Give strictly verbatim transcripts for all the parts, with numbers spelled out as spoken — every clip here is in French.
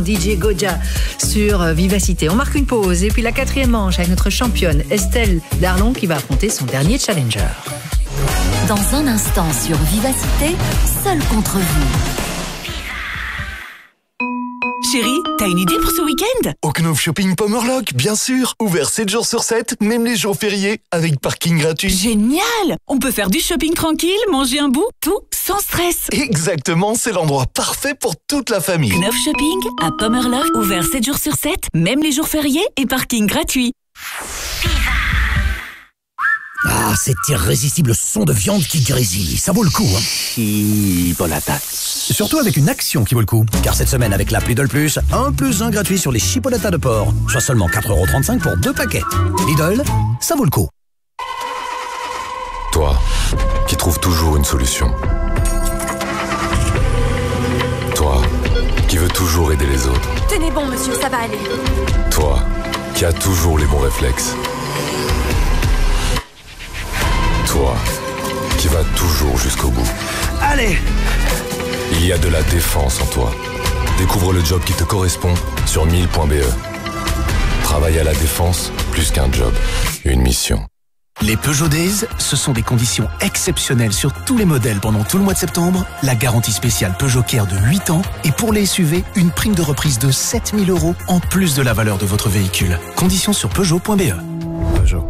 D J Goja sur Vivacité. On marque une pause et puis la quatrième manche avec notre championne Estelle Darlon qui va affronter son dernier challenger. Dans un instant sur Vivacité, seul contre vous. Chérie, t'as une idée pour ce week-end? Au Knauf Shopping Pommerloch, bien sûr. Ouvert sept jours sur sept, même les jours fériés, avec parking gratuit. Génial! On peut faire du shopping tranquille, manger un bout, tout sans stress. Exactement, c'est l'endroit parfait pour toute la famille. Knauf Shopping à Pommerloch, ouvert sept jours sur sept, même les jours fériés et parking gratuit. Ah, cet irrésistible son de viande qui grésille, ça vaut le coup, hein. Chipolata. Surtout avec une action qui vaut le coup. Car cette semaine, avec l'app Lidl Plus, un plus un gratuit sur les chipolatas de porc. Soit seulement quatre euros trente-cinq pour deux paquets. Lidl, ça vaut le coup. Toi, qui trouves toujours une solution. Toi, qui veux toujours aider les autres. Tenez bon, monsieur, ça va aller. Toi, qui as toujours les bons réflexes. Toi, qui vas toujours jusqu'au bout. Allez! Il y a de la défense en toi. Découvre le job qui te correspond sur mille point b e. Travailler à la défense, plus qu'un job, une mission. Les Peugeot Days, ce sont des conditions exceptionnelles sur tous les modèles pendant tout le mois de septembre. La garantie spéciale Peugeot Care de huit ans et pour les S U V, une prime de reprise de sept mille euros en plus de la valeur de votre véhicule. Conditions sur Peugeot point b e. Peugeot.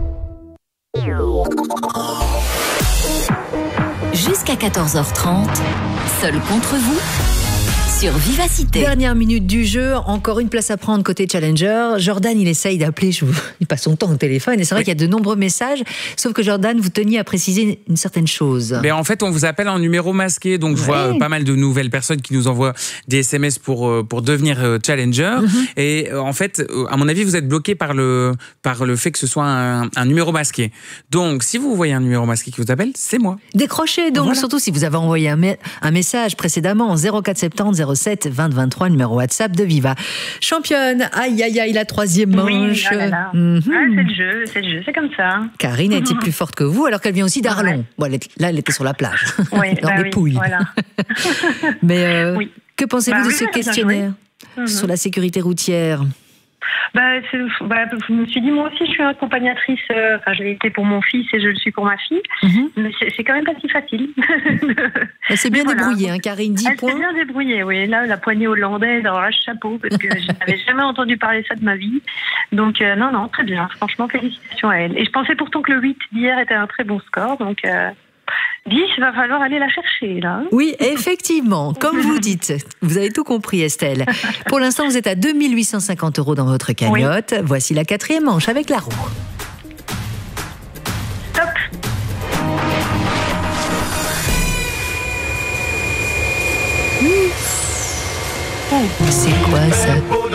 Jusqu'à quatorze heures trente, seul contre vous, sur Vivacité. Dernière minute du jeu, encore une place à prendre côté challenger. Jordan, il essaye d'appeler, je vous... il passe son temps au téléphone et c'est vrai oui. qu'il y a de nombreux messages, sauf que Jordan, vous teniez à préciser une certaine chose. Mais en fait, on vous appelle en numéro masqué, donc je ouais. vois pas mal de nouvelles personnes qui nous envoient des S M S pour, pour devenir challenger. Mm-hmm. Et en fait, à mon avis, vous êtes bloqué par le, par le fait que ce soit un, un numéro masqué. Donc, si vous voyez un numéro masqué qui vous appelle, c'est moi. Décrochez donc, voilà. Surtout si vous avez envoyé un, me- un message précédemment, zéro quatre soixante-dix zéro sept vingt vingt-trois, numéro WhatsApp de Viva. Championne, aïe aïe aïe, la troisième manche. Oui, ah là là. Mm-hmm. Ah, c'est le jeu, c'est le jeu, c'est comme ça. Karine était plus forte que vous, alors qu'elle vient aussi d'Arlon. Ouais. Bon, elle est, là, elle était sur la plage, ouais, dans bah les oui, pouilles. Voilà. Mais euh, oui. que pensez-vous bah, de oui, ce questionnaire mm-hmm. sur la sécurité routière? Bah, c'est, bah, je me suis dit, moi aussi, je suis accompagnatrice. Euh, enfin, je l'ai été pour mon fils et je le suis pour ma fille. Mm-hmm. Mais c'est, c'est quand même pas si facile. Elle s'est bien voilà. débrouillée, hein, Karine, dix Elle points. Elle s'est bien débrouillée, oui. Là, la poignée hollandaise, alors là, chapeau, parce que je n'avais jamais entendu parler ça de ma vie. Donc, euh, non, non, très bien. Franchement, félicitations à elle. Et je pensais pourtant que le huit d'hier était un très bon score. Donc, euh, dix, il va falloir aller la chercher, là. Oui, effectivement. Comme vous dites, vous avez tout compris, Estelle. Pour l'instant, vous êtes à deux mille huit cent cinquante euros dans votre cagnotte. Oui. Voici la quatrième manche avec la roue. Stop. Mmh. Oh, c'est quoi ça?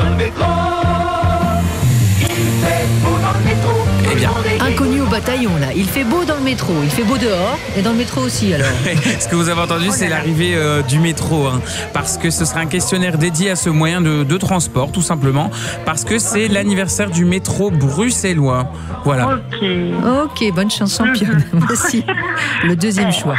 Eh bien, inconnu au bataillon, là. Il fait beau dans le métro, il fait beau dehors, et dans le métro aussi, alors. Ce que vous avez entendu, c'est l'arrivée euh, du métro, hein, parce que ce sera un questionnaire dédié à ce moyen de, de transport, tout simplement, parce que c'est l'anniversaire du métro bruxellois. Voilà. Ok. Ok, bonne chance, championne. Voici le deuxième choix.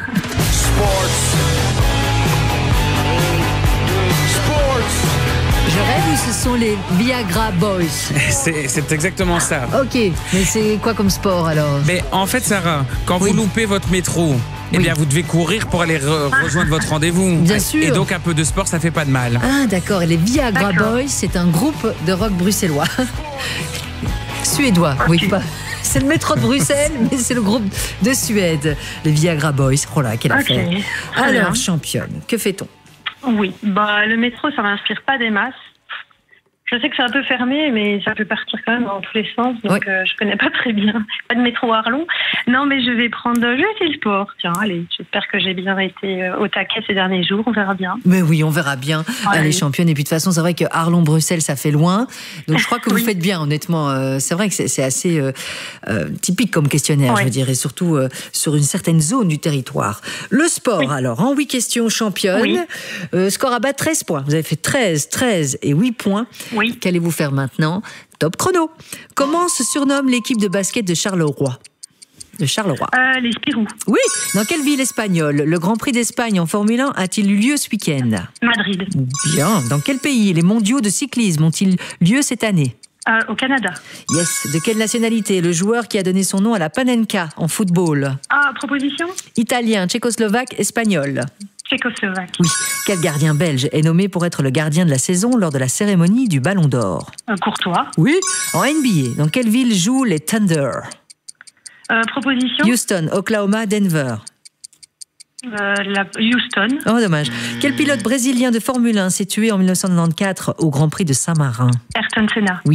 Je rêve ou ce sont les Viagra Boys? C'est, c'est exactement ça. Ok, mais c'est quoi comme sport alors? Mais en fait, Sarah, quand oui. vous loupez votre métro, eh oui. bien, vous devez courir pour aller re- rejoindre votre rendez-vous. Bien sûr. Et donc, un peu de sport, ça fait pas de mal. Ah, d'accord. Et les Viagra d'accord. Boys, c'est un groupe de rock bruxellois. Suédois, okay. oui, pas. C'est le métro de Bruxelles, mais c'est le groupe de Suède. Les Viagra Boys. Oh là, quelle okay. affaire. Alors, championne, que fait-on? Oui, bah, le métro, ça m'inspire pas des masses. Je sais que c'est un peu fermé, mais ça peut partir quand même dans tous les sens, donc oui. euh, je connais pas très bien. Pas de métro Arlon. Non, mais je vais prendre, je vais essayer le sport. Tiens, allez, j'espère que j'ai bien été au taquet ces derniers jours, on verra bien. Mais oui, on verra bien. Ouais. Allez, championne. Et puis de toute façon, c'est vrai que Arlon-Bruxelles, ça fait loin. Donc je crois que vous oui. faites bien, honnêtement. Euh, c'est vrai que c'est, c'est assez euh, euh, typique comme questionnaire, ouais. je veux dire, et surtout euh, sur une certaine zone du territoire. Le sport, oui. alors, en huit questions, championne. Oui. Euh, score à bas, treize points. Vous avez fait treize, treize et huit points. Oui. Qu'allez-vous faire maintenant? Top chrono. Comment se surnomme l'équipe de basket de Charleroi? de Charleroi. Euh, les Spirou. Oui. Dans quelle ville espagnole le Grand Prix d'Espagne en Formule un a-t-il eu lieu ce week-end? Madrid. Bien. Dans quel pays les mondiaux de cyclisme ont-ils lieu cette année? Euh, au Canada. Yes. De quelle nationalité le joueur qui a donné son nom à la Panenka en football? Ah, proposition? Italien, tchécoslovaque, espagnol. Tchécoslovaque. Oui. Quel gardien belge est nommé pour être le gardien de la saison lors de la cérémonie du Ballon d'Or? Euh, Courtois. Oui. En N B A, dans quelle ville jouent les Thunder? Euh, proposition? Houston, Oklahoma, Denver. Euh, la Houston. Oh, dommage. Quel pilote brésilien de Formule un s'est tué en mille neuf cent quatre-vingt-quatorze au Grand Prix de Saint-Marin? Ayrton Senna. Oui.